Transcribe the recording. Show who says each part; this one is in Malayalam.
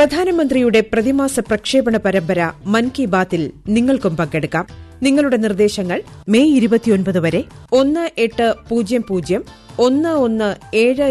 Speaker 1: പ്രധാനമന്ത്രിയുടെ പ്രതിമാസ പ്രക്ഷേപണ പരമ്പര മൻ കി ബാത്തിൽ നിങ്ങൾക്കും പങ്കെടുക്കാം. നിങ്ങളുടെ നിർദ്ദേശങ്ങൾ മെയ് 29 വരെ 1800 11 7